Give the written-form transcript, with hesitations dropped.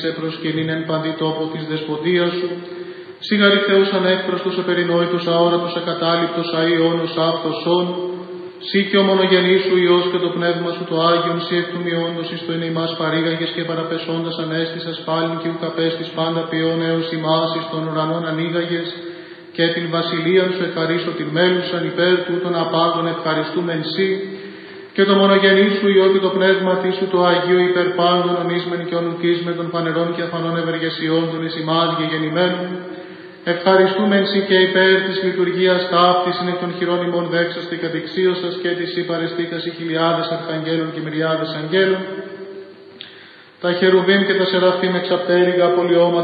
σε προσκυνήν εν παντή τόπο της δεσποτείας σου, σιγαρή Θεούς ανέκπραστος, επερινόητος, αόρατος, ακατάληπτος, αΐωνος, άφθοσον, σύ και ο μονογενής σου Υιός και το Πνεύμα σου το Άγιον, σύ εκ του μειόντος εις το εν ημάς παρήγαγες και παραπεσόντας ανέστησας πάλιν και ουκαπέστης πάντα ποιόν έως ημάς εις των ουρανών ανοίγαγες, και την βασιλείαν σου ευχαρίστω την μέλουσαν υπέρ τούτων απάντων ευχαριστούμεν σύ, και το μονογενή σου Υιό και το Πνεύμα σου το Αγίο υπέρ πάντων ονείσμεν και ονουκίσμεν των φανερών και αφανών ευεργεσιών των εις ημάς γεγεννημένων, ευχαριστούμεν σοι και υπέρ της λειτουργίας ταύτης είναι εκ των χειρών ημών δέξαστε και αδειξίωσας και της υπαρεστήκας οι χιλιάδες αρχαγγέλων και μυριάδες αγγέλων, τα χερουβίμ και τα σεραφείμ εξαπτέρυγα πολιώματα